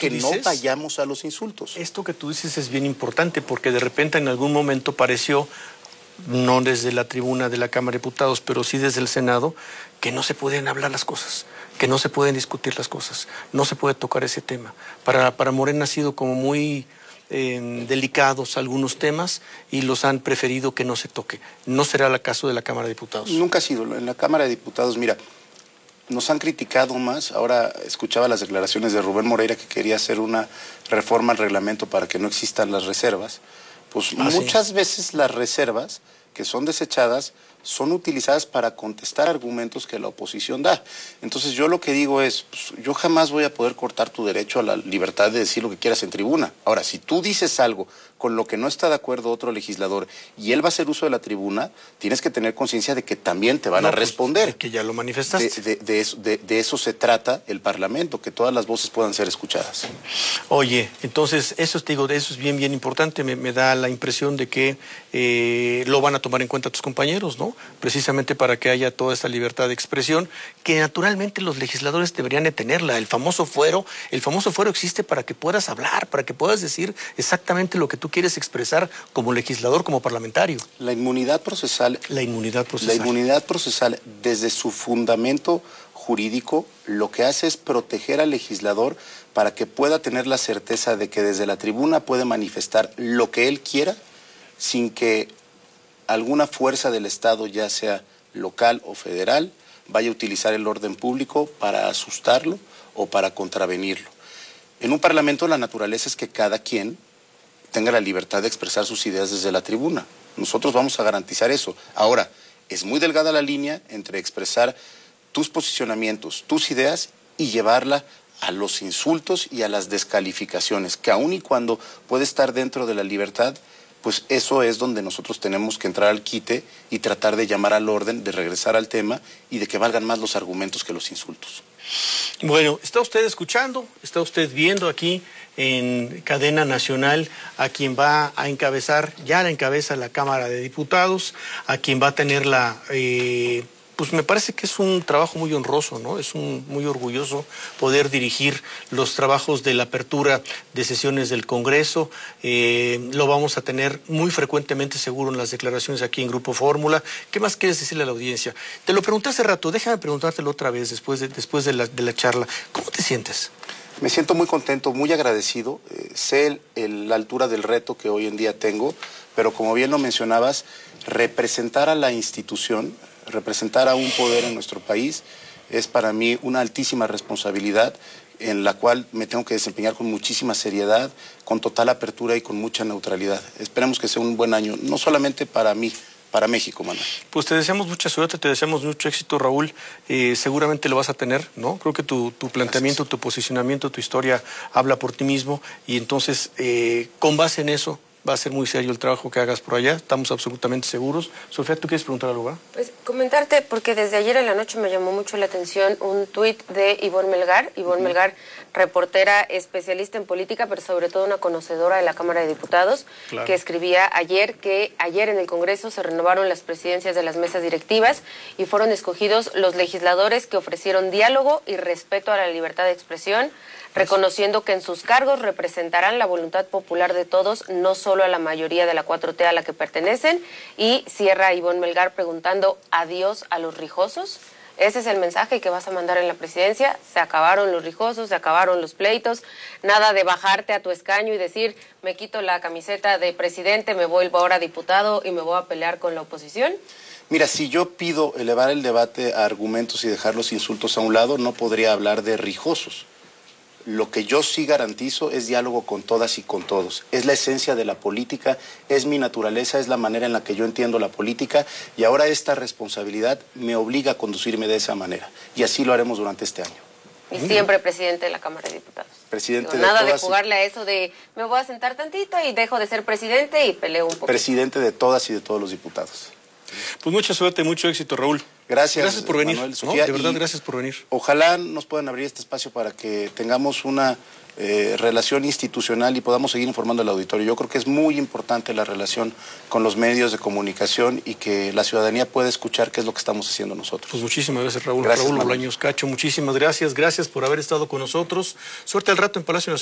que no vayamos a los insultos. Esto que tú dices es bien importante porque de repente en algún momento pareció, no desde la tribuna de la Cámara de Diputados, pero sí desde el Senado, que no se pueden hablar las cosas, que no se pueden discutir las cosas, no se puede tocar ese tema. Para Morena ha sido como muy delicados algunos temas y los han preferido que no se toque. ¿No será el caso de la Cámara de Diputados? Nunca ha sido. En la Cámara de Diputados, mira, nos han criticado más. Ahora escuchaba las declaraciones de Rubén Moreira que quería hacer una reforma al reglamento para que no existan las reservas. Pues muchas veces las reservas que son desechadas son utilizadas para contestar argumentos que la oposición da. Entonces yo lo que digo es, pues, yo jamás voy a poder cortar tu derecho a la libertad de decir lo que quieras en tribuna. Ahora, si tú dices algo con lo que no está de acuerdo otro legislador y él va a hacer uso de la tribuna, tienes que tener conciencia de que también te van a responder. Pues, que ya lo manifestaste. De eso se trata el Parlamento, que todas las voces puedan ser escuchadas. Oye, entonces eso te digo, eso es bien, bien importante. Me da la impresión de que lo van a tomar en cuenta tus compañeros, ¿no? Precisamente para que haya toda esta libertad de expresión, que naturalmente los legisladores deberían de tenerla. El famoso fuero existe para que puedas hablar, para que puedas decir exactamente lo que tú quieres expresar como legislador, como parlamentario. La inmunidad procesal. La inmunidad procesal. La inmunidad procesal, desde su fundamento jurídico, lo que hace es proteger al legislador para que pueda tener la certeza de que desde la tribuna puede manifestar lo que él quiera sin que alguna fuerza del Estado, ya sea local o federal, vaya a utilizar el orden público para asustarlo o para contravenirlo. En un parlamento la naturaleza es que cada quien tenga la libertad de expresar sus ideas desde la tribuna. Nosotros vamos a garantizar eso. Ahora, es muy delgada la línea entre expresar tus posicionamientos, tus ideas y llevarla a los insultos y a las descalificaciones, que aun y cuando puede estar dentro de la libertad, pues eso es donde nosotros tenemos que entrar al quite y tratar de llamar al orden, de regresar al tema y de que valgan más los argumentos que los insultos. Bueno, está usted escuchando, está usted viendo aquí en cadena nacional a quien va a encabezar, ya la encabeza la Cámara de Diputados, a quien va a tener pues me parece que es un trabajo muy honroso, ¿no? Es muy orgulloso poder dirigir los trabajos de la apertura de sesiones del Congreso. Lo vamos a tener muy frecuentemente seguro en las declaraciones aquí en Grupo Fórmula. ¿Qué más quieres decirle a la audiencia? Te lo pregunté hace rato, déjame preguntártelo otra vez después de la charla. ¿Cómo te sientes? Me siento muy contento, muy agradecido. Sé la altura del reto que hoy en día tengo, pero como bien lo mencionabas, representar a la institución, representar a un poder en nuestro país es para mí una altísima responsabilidad en la cual me tengo que desempeñar con muchísima seriedad, con total apertura y con mucha neutralidad. Esperemos que sea un buen año, no solamente para mí, para México, Manuel. Pues te deseamos mucha suerte, te deseamos mucho éxito, Raúl. Seguramente lo vas a tener, ¿no? Creo que tu planteamiento, tu posicionamiento, tu historia habla por ti mismo y entonces con base en eso va a ser muy serio el trabajo que hagas por allá, estamos absolutamente seguros. Sofía, ¿tú quieres preguntar algo? Pues comentarte, porque desde ayer en la noche me llamó mucho la atención un tuit de Ivonne Melgar. Ivonne Melgar, reportera especialista en política, pero sobre todo una conocedora de la Cámara de Diputados, claro, que escribía ayer que ayer en el Congreso se renovaron las presidencias de las mesas directivas y fueron escogidos los legisladores que ofrecieron diálogo y respeto a la libertad de expresión, reconociendo que en sus cargos representarán la voluntad popular de todos, no solo a la mayoría de la 4T a la que pertenecen. Y cierra Ivonne Melgar preguntando adiós a los rijosos. Ese es el mensaje que vas a mandar en la presidencia. Se acabaron los rijosos, se acabaron los pleitos. Nada de bajarte a tu escaño y decir, me quito la camiseta de presidente, me vuelvo ahora diputado y me voy a pelear con la oposición. Mira, si yo pido elevar el debate a argumentos y dejar los insultos a un lado, no podría hablar de rijosos. Lo que yo sí garantizo es diálogo con todas y con todos. Es la esencia de la política, es mi naturaleza, es la manera en la que yo entiendo la política y ahora esta responsabilidad me obliga a conducirme de esa manera. Y así lo haremos durante este año. Y siempre presidente de la Cámara de Diputados. Presidente de nada de jugarle a eso de me voy a sentar tantito y dejo de ser presidente y peleo un poco. Presidente de todas y de todos los diputados. Pues mucha suerte, mucho éxito, Raúl. Gracias. Gracias por venir. Manuel, Sofía, de verdad, gracias por venir. Ojalá nos puedan abrir este espacio para que tengamos una relación institucional y podamos seguir informando al auditorio. Yo creo que es muy importante la relación con los medios de comunicación y que la ciudadanía pueda escuchar qué es lo que estamos haciendo nosotros. Pues muchísimas gracias, Raúl. Gracias, Raúl Bolaños Cacho, muchísimas gracias. Gracias por haber estado con nosotros. Suerte al rato en Palacio Nacional.